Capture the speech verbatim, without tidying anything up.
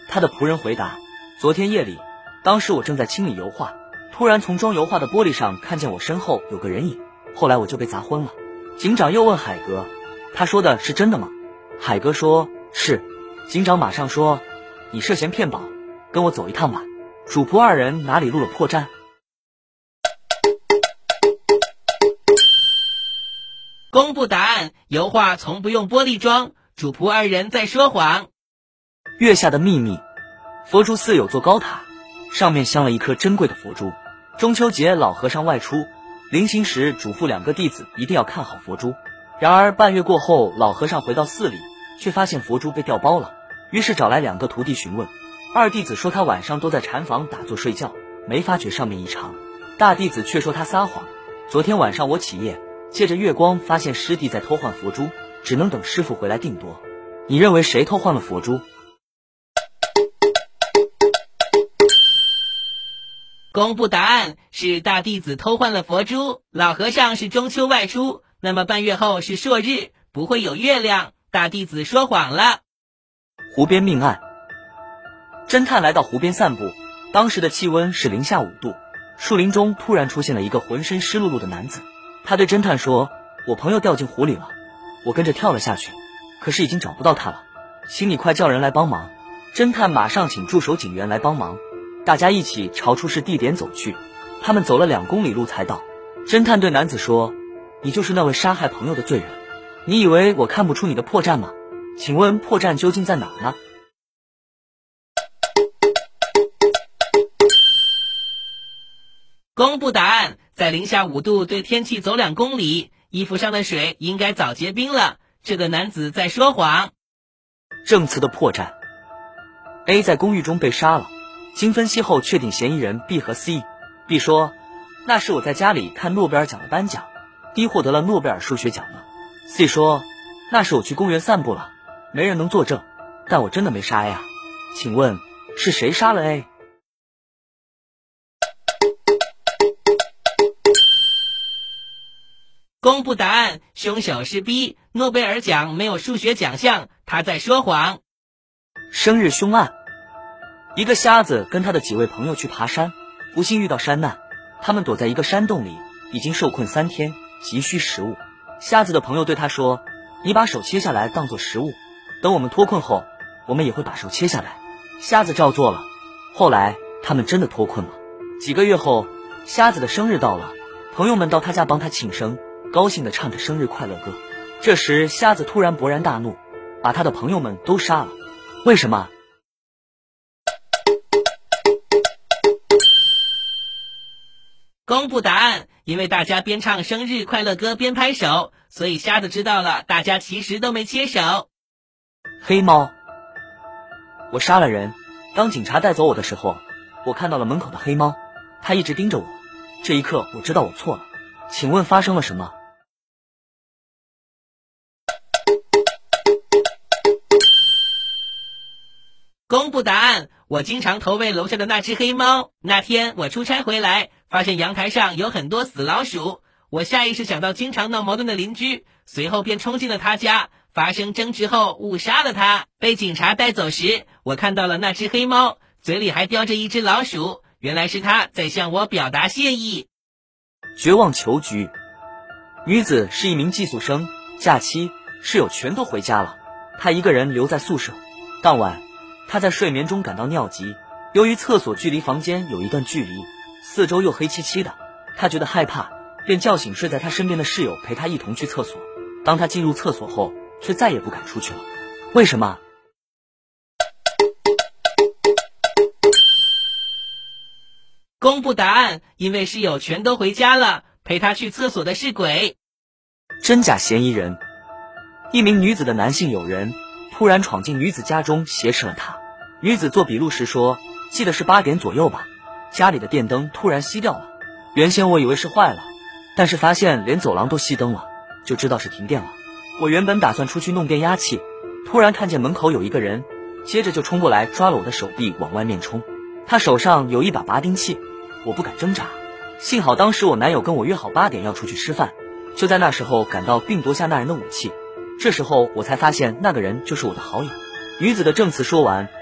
他的仆人回答，昨天夜里，当时我正在清理油画，突然从装油画的玻璃上看见我身后有个人影，后来我就被砸昏了。警长又问海格，他说的是真的吗？海格说是。警长马上说，你涉嫌骗保，跟我走一趟吧。主仆二人哪里录了破绽？ 公布答案，油画从不用玻璃装，主仆二人在说谎。 月下的秘密。佛珠寺有座高塔，上面镶了一颗珍贵的佛珠。中秋节老和尚外出，临行时嘱咐两个弟子一定要看好佛珠。然而半月过后，老和尚回到寺里，却发现佛珠被调包了，于是找来两个徒弟询问。二弟子说他晚上都在禅房打坐睡觉，没发觉上面异常。大弟子却说他撒谎，昨天晚上我起夜，借着月光发现师弟在偷换佛珠，只能等师傅回来定夺。你认为谁偷换了佛珠？ 公布答案，是大弟子偷换了佛珠。老和尚是中秋外出，那么半月后是朔日，不会有月亮，大弟子说谎了。 湖边命案。侦探来到湖边散步，当时的气温是零下五度，树林中突然出现了一个浑身湿漉漉的男子。他对侦探说，我朋友掉进湖里了，我跟着跳了下去，可是已经找不到他了，请你快叫人来帮忙。侦探马上请驻守警员来帮忙，大家一起朝出事地点走去。他们走了两公里路才到。侦探对男子说，你就是那位杀害朋友的罪人，你以为我看不出你的破绽吗？请问破绽究竟在哪儿呢？ 公布答案，在零下五度对天气走两公里，衣服上的水应该早结冰了，这个男子在说谎。 证词的破绽。 A 在公寓中被杀了，经分析后确定嫌疑人 B 和 C。 B 说，那是我在家里看诺贝尔奖的颁奖， D 获得了诺贝尔数学奖了。 C 说，那是我去公园散步了，没人能作证，但我真的没杀 A 啊，请问是谁杀了 A？ 公布答案，凶手是 B， 诺贝尔奖没有数学奖项，他在说谎。 生日凶案。一个瞎子跟他的几位朋友去爬山，不幸遇到山难，他们躲在一个山洞里，已经受困三天，急需食物。瞎子的朋友对他说，你把手切下来当作食物，等我们脱困后，我们也会把手切下来。瞎子照做了，后来他们真的脱困了。几个月后，瞎子的生日到了，朋友们到他家帮他庆生，高兴地唱着生日快乐歌。这时瞎子突然勃然大怒，把他的朋友们都杀了。为什么？ 公布答案，因为大家边唱生日快乐歌边拍手，所以瞎子知道了大家其实都没切手。 黑猫。我杀了人，当警察带走我的时候，我看到了门口的黑猫，它一直盯着我，这一刻我知道我错了。请问发生了什么？ 公布答案，我经常投喂楼下的那只黑猫。那天我出差回来，发现阳台上有很多死老鼠，我下意识想到经常闹矛盾的邻居，随后便冲进了他家，发生争执后误杀了他。被警察带走时，我看到了那只黑猫，嘴里还叼着一只老鼠，原来是他在向我表达谢意。 绝望囚局。女子是一名寄宿生，假期室友全都回家了，她一个人留在宿舍。当晚她在睡眠中感到尿急，由于厕所距离房间有一段距离，四周又黑漆漆的，她觉得害怕，便叫醒睡在她身边的室友陪她一同去厕所。当她进入厕所后，却再也不敢出去了。为什么？ 公布答案，因为室友全都回家了，陪她去厕所的是鬼。 真假嫌疑人。一名女子的男性友人突然闯进女子家中挟持了她。女子做笔录时说，记得是八点左右吧，家里的电灯突然熄掉了，原先我以为是坏了，但是发现连走廊都熄灯了，就知道是停电了。我原本打算出去弄变压器，突然看见门口有一个人，接着就冲过来抓了我的手臂往外面冲。他手上有一把拔钉器，我不敢挣扎，幸好当时我男友跟我约好八点要出去吃饭，就在那时候赶到并夺下那人的武器。这时候我才发现那个人就是我的好友。女子的证词说完，